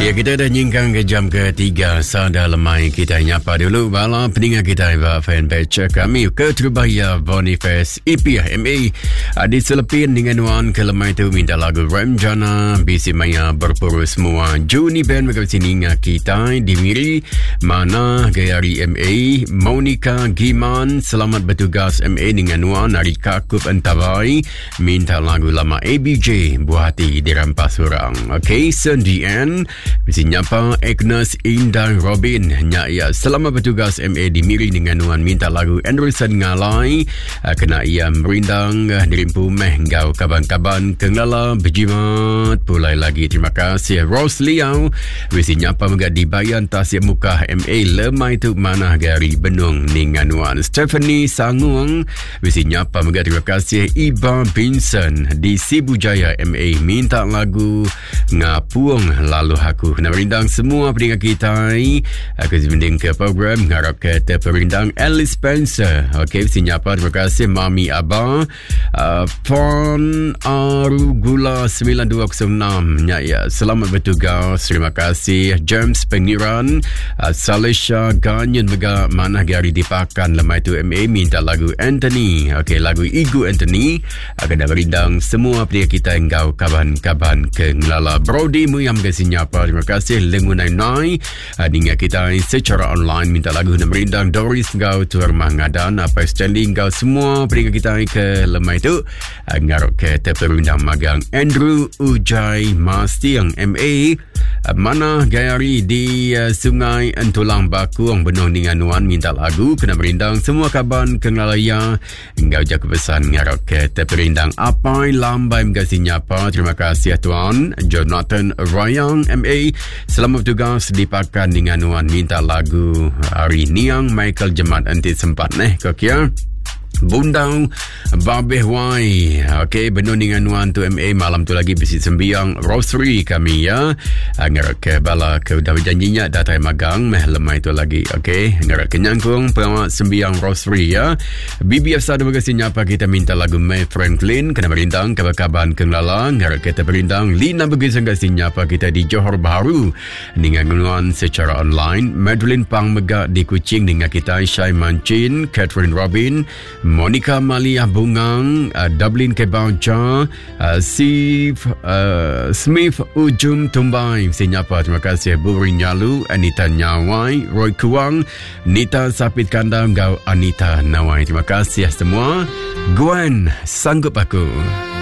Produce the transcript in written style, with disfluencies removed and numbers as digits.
Ya, kita dah nyingkang ke jam ketiga. Sada lemai kita nyapa dulu bala pendengar kita fanpage kami ke Trubaya Boniface EPMA di Selepin dengan wan ke lemai tu minta lagu Ramjana bisi maya berpuru semua Juni band mereka sini kita di Miri mana Gayari MA Monica Giman selamat bertugas MA dengan wan dari Kakup Entawai minta lagu lama ABJ buah hati dirampas orang. Okay, Sendian mesti nyapa Agnes Indah Robin ya selamat bertugas MA di Miri dengan nuan minta lagu Anderson Ngalai kena ia merindang dirimpu meh ngau kaban-kaban kenglala berjimat pulai lagi. Terima kasih Rose Liao mesti nyapa megak di bayan tasik muka MA lemai tu mana gari benung dengan nuan Stephanie Sangung mesti nyapa megak terima kasih Iba Vincent di Sibujaya MA minta lagu Ngapuang lalu aku nak merindang semua pendengar kita aku sebanding ke program ngarap ke terperindang Alice Spencer. Ok, sinyapa terima kasih Mami Abah Pon Arugula 9206 ya selamat bertugas terima kasih James Pengiran Salisha Ganyan mega mana gari dipakan lemai tu MA minta lagu Anthony. Ok, lagu Igu Anthony akan nak merindang semua pendengar kita engkau kaban-kaban ke ngelala Brody Muyam ke sinyapa terima kasih Lengunai Nai dengan kita secara online minta lagu nak merindang Doris ngau tuar mangadan apa Stanley ngau semua pendengar kita ke lemai tu ngarok ke terperindang magang Andrew Ujai Mastiang MA mana Gayari di Sungai Entulang Baku ang benong dengan nuan minta lagu kena merindang semua kaban kengalaya ngau jaga pesan ngarok ke terperindang Apai Lambai mengasinyapa terima kasih tuan Jonathan Rayang MA selamat bertugas dipakan dengan nuan minta lagu Hari Niang Michael Jemat nanti sempat kok ya Bundang Babeh Wai. Okay, benar dengan nuan tu MA malam tu lagi besi sembiang rosary kami ya ngarak ke bala ke dah berjanjinya datai magang meh lemai tu lagi. Okay, ngarak kenyangkung peramat sembiang rosary ya BBF sada berkasih nyapa kita minta lagu May Franklin kena berindang kabar-kaban kenglala ngarak kita berindang Lina berkasih nyapa kita di Johor Bahru dengan nuan secara online Madeline Pang Megak di Kuching dengan kita Syai Mancin Catherine Robin Monica Malia Bungang Dublin Kebauja Smith Ujum Tumbai Sinyapa terima kasih Buri Nyalu Anita Nyawai Roy Kuang Nita Sapit Kandang Gau Anita Nawai terima kasih semua Gwen Sanggup Aku.